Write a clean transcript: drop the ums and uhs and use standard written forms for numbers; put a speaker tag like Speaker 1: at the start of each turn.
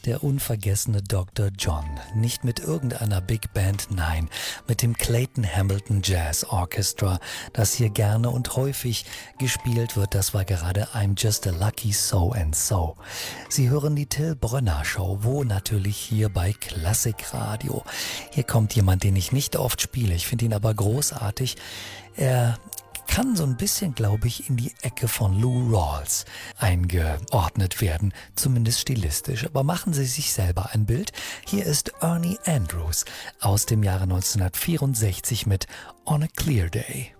Speaker 1: Der unvergessene Dr. John. Nicht mit irgendeiner Big Band, nein, mit dem Clayton Hamilton Jazz Orchestra, das hier gerne und häufig gespielt wird. Das war gerade I'm Just a Lucky So and So. Sie hören die Till Brönner Show, wo natürlich hier bei Klassikradio. Hier kommt jemand, den ich nicht oft spiele. Ich finde ihn aber großartig. Er kann so ein bisschen, glaube ich, in die Ecke von Lou Rawls eingeordnet werden, zumindest stilistisch. Aber machen Sie sich selber ein Bild. Hier ist Ernie Andrews aus dem Jahre 1964 mit On a Clear Day.